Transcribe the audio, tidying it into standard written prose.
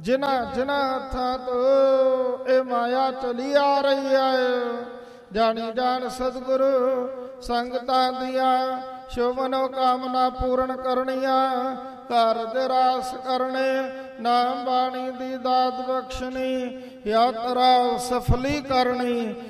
ਜਿਨ੍ਹਾਂ ਹੱਥਾਂ ਤੋਂ ਇਹ ਮਾਇਆ ਚਲੀ ਆ ਰਹੀ ਹੈ। ਜਾਣੀ ਜਾਣ ਸਤਿਗੁਰੂ ਸੰਗਤਾਂ ਦੀਆਂ ਸ਼ੁਭ ਮਨੋ ਕਾਮਨਾ ਪੂਰਨ ਕਰਨੀਆਂ, ਘਰ ਦੇ ਰਾਸ ਕਰਨੇ, ਨਾਮ ਬਾਣੀ ਦੀ ਦਾਤ ਬਖਸ਼ਣੀ, ਯਾਤਰਾ ਸਫਲੀ ਕਰਨੀ।